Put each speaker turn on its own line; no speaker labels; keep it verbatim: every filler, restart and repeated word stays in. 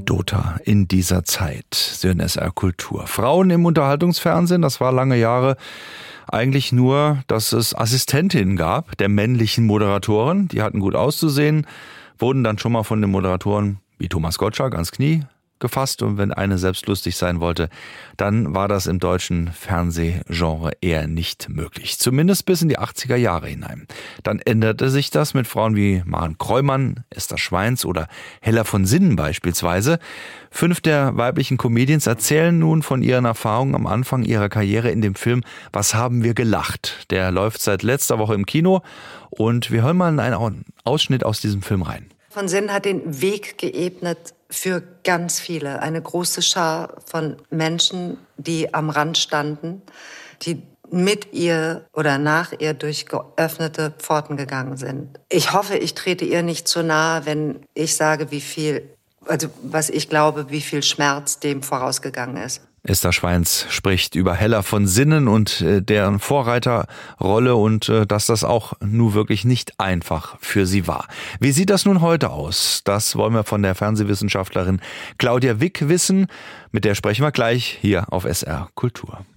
Anekdota in dieser Zeit. So in S R Kultur. Frauen im Unterhaltungsfernsehen, das war lange Jahre eigentlich nur, dass es Assistentinnen gab, der männlichen Moderatoren. Die hatten gut auszusehen, wurden dann schon mal von den Moderatoren wie Thomas Gottschalk ans Knie gefasst, und wenn eine selbst lustig sein wollte, dann war das im deutschen Fernsehgenre eher nicht möglich. Zumindest bis in die achtziger Jahre hinein. Dann änderte sich das mit Frauen wie Maren Kräumann, Esther Schweins oder Hella von Sinnen beispielsweise. Fünf der weiblichen Comedians erzählen nun von ihren Erfahrungen am Anfang ihrer Karriere in dem Film Was haben wir gelacht? Der läuft seit letzter Woche im Kino und wir hören mal in einen Ausschnitt aus diesem Film rein.
Von Sinnen hat den Weg geebnet für ganz viele. Eine große Schar von Menschen, die am Rand standen, die mit ihr oder nach ihr durch geöffnete Pforten gegangen sind. Ich hoffe, ich trete ihr nicht zu nahe, wenn ich sage, wie viel, also was ich glaube, wie viel Schmerz dem vorausgegangen ist.
Esther Schweins spricht über Hella von Sinnen und äh, deren Vorreiterrolle und äh, dass das auch nun wirklich nicht einfach für sie war. Wie sieht das nun heute aus? Das wollen wir von der Fernsehwissenschaftlerin Claudia Wick wissen. Mit der sprechen wir gleich hier auf S R Kultur.